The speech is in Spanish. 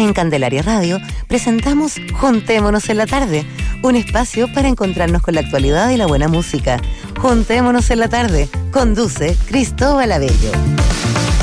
En Candelaria Radio presentamos Juntémonos en la tarde, un espacio para encontrarnos con la actualidad y la buena música. Juntémonos en la tarde, conduce Cristóbal Abello.